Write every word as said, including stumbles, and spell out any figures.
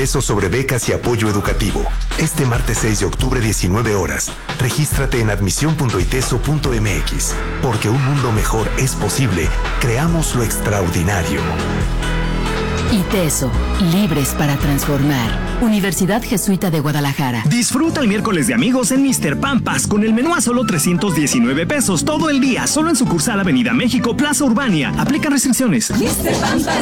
ITESO sobre becas y apoyo educativo. Este martes seis de octubre, diecinueve horas. Regístrate en admisión punto iteso punto m x. Porque un mundo mejor es posible. Creamos lo extraordinario. ITESO, libres para transformar. Universidad Jesuita de Guadalajara. Disfruta el miércoles de amigos en míster Pampas con el menú a solo trescientos diecinueve pesos todo el día, solo en sucursal Avenida México, Plaza Urbania. Aplican restricciones. míster Pampas